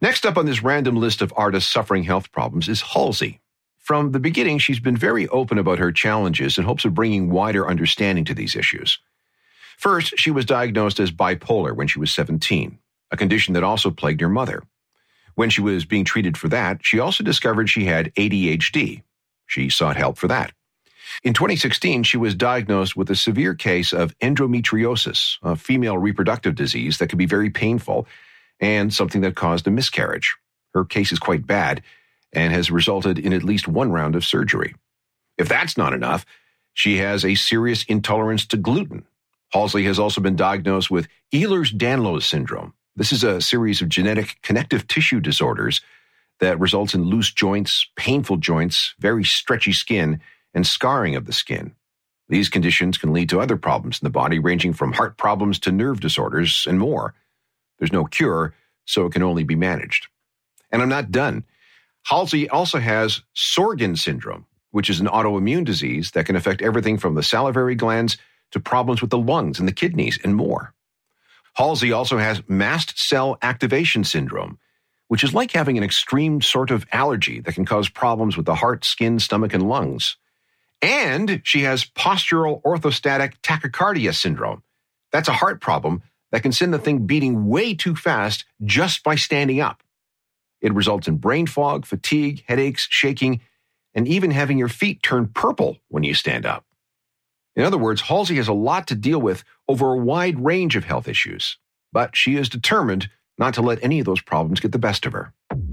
Next up on this random list of artists suffering health problems is Halsey. From the beginning, she's been very open about her challenges in hopes of bringing wider understanding to these issues. First, she was diagnosed as bipolar when she was 17, a condition that also plagued her mother. When she was being treated for that, she also discovered she had ADHD. She sought help for that. In 2016, she was diagnosed with a severe case of endometriosis, a female reproductive disease that can be very painful and something that caused a miscarriage. Her case is quite bad and has resulted in at least one round of surgery. If that's not enough, she has a serious intolerance to gluten. Halsey has also been diagnosed with Ehlers-Danlos syndrome. This is a series of genetic connective tissue disorders that results in loose joints, painful joints, very stretchy skin, and scarring of the skin. These conditions can lead to other problems in the body, ranging from heart problems to nerve disorders and more. There's no cure, so it can only be managed. And I'm not done. Halsey also has Sjögren's syndrome, which is an autoimmune disease that can affect everything from the salivary glands to problems with the lungs and the kidneys and more. Halsey also has mast cell activation syndrome, which is like having an extreme sort of allergy that can cause problems with the heart, skin, stomach, and lungs. And she has postural orthostatic tachycardia syndrome. That's a heart problem that can send the thing beating way too fast just by standing up. It results in brain fog, fatigue, headaches, shaking, and even having your feet turn purple when you stand up. In other words, Halsey has a lot to deal with over a wide range of health issues, but she is determined not to let any of those problems get the best of her.